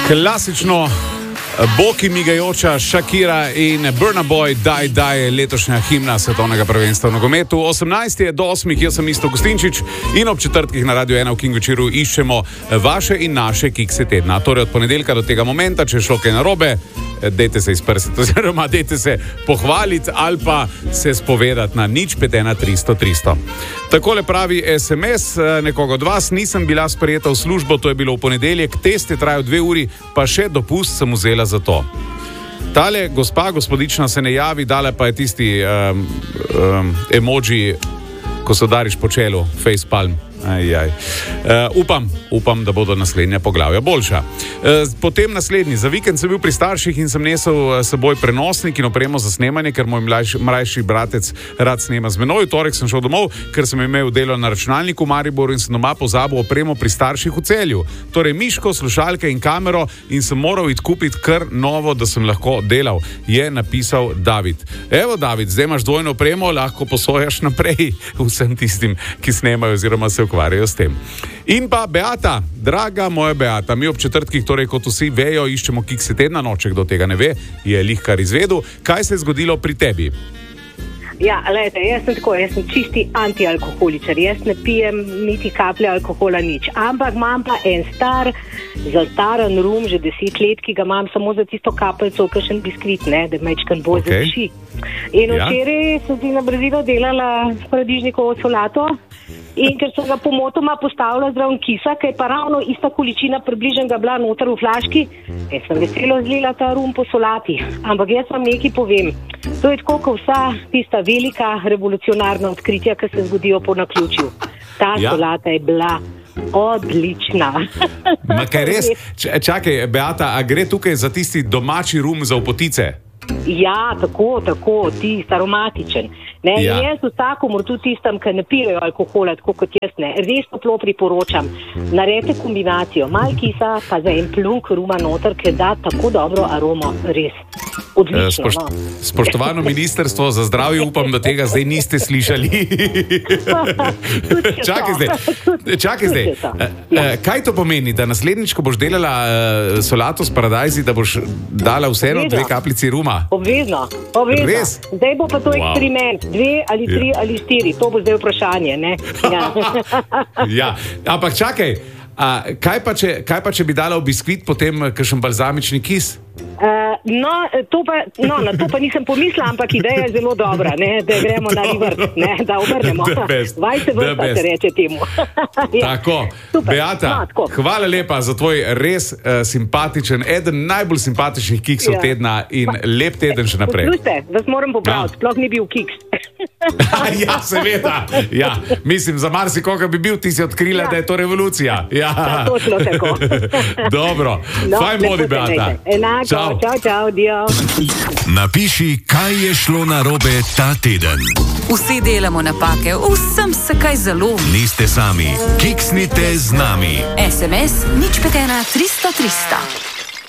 Klasično boki migajoča Shakira in Burna Boy Daj je letošnja himna svetovnega prvenstva v nogometu. 18 je do 8, jaz sem Isto Gostinčič in ob četrtkih na Radio 1 v King večeru iščemo vaše in naše kikse tedna. Torej od ponedeljka do tega momenta, če je šlo kaj narobe, dajte se izprsiti oziroma dajte se pohvaliti ali pa se spovedati na 051 300 300. Takole pravi SMS nekoga od vas: nisem bila sprejeta v službo, to je bilo v ponedeljek, test je trajal 2 uri, pa še dopust sem vzela za to. Tale gospodična se ne javi, dala pa je tisti emoji, ko se udariš po čelu, facepalm. Upam, da bodo naslednja poglavja boljša. Potem naslednji. Za vikend sem bil pri starših in sem nesel s seboj prenosnik in opremo za snemanje, ker moj mlajši bratec rad snema z menoj. V torek sem šel domov, ker sem imel delo na računalniku v Mariboru in sem doma pozabil opremo pri starših v Celju. Torej miško, slušalke in kamero in sem moral iti kupiti kar novo, da sem lahko delal, je napisal David. Evo David, zdaj imaš dvojno opremo, lahko posojaš naprej vsem tistim, ki snemajo oziroma se ukvarjajo s tem. In pa Beata, draga moja Beata, mi ob četrtkih, torej kot vsi vejo, iščemo kikse tedna, no, če kdo tega ne ve, je lihkar izvedel. Kaj se je zgodilo pri tebi? Ja, lejte, jaz sem čisti antialkoholičar, jaz ne pijem niti kaplje alkohola, nič, ampak imam pa en zastaran rum, že 10 let, ki ga imam samo za tisto kapljico, kakšen biskvit, ne, da mečkan bolj završi. In včeraj sem si na brzino delala paradižnikovo solato in ker sem ga pomotoma postavila zraven kisa, ker je pa ravno ista količina približnega bila noter v flaški, sem veselo zlila ta rum po solati. Ampak jaz vam nekaj povem, to je tako kot vsa tista velika revolucionarna odkritja, ki se zgodijo po naključju. Ta solata je bila odlična. Ma kaj res? Čakaj, Beata, a gre tukaj za tisti domači rum za opotice? Ja, tako, tisti aromatičen. Ne, ja. Jaz vsakomur, tudi tistem, ki ne pijejo alkohola, tako kot jaz ne, res toplo priporočam. Naredite kombinacijo, malo kisa, pa za en plunk ruma noter, ki da tako dobro aromo, res. Odlično, Spoštovano ministrstvo za zdravje, upam, da tega zdaj niste slišali. Čakaj zdaj. Kaj to pomeni, da naslednjič, ko boš delala solato s paradajzi, da boš dala vseeno 2 kapljici ruma? Obvezno. Res? Zdaj bo pa to eksperiment. 2 ali 3 ali 4, to bo zdaj vprašanje, ne? Ja, ampak čakaj, kaj pa če bi dala v biskvit potem kakšen balzamični kis? Na to pa nisem pomislila, ampak ideja je zelo dobra, ne, da gremo na rivert, ne, da obrnemo. Vajce vrsta se reče temu. Tako, Beata, hvala lepa za tvoj res simpatičen, eden najbolj simpatičnih kiksov tedna in lep teden še naprej. Poslušajte, vas moram popraviti, sploh ni bil kiks. Ja, seveda. Ja, mislim, za marsikoga bi bil, ti si odkrila, da je to revolucija. Ja, točno tako. Dobro, fajn bodi, Beata. Čau, dio. Napiši, kaj je šlo narobe ta teden. Vsi delamo napake, vsem se kaj zalomi. Niste sami, kiksnite z nami. SMS 051 300 300.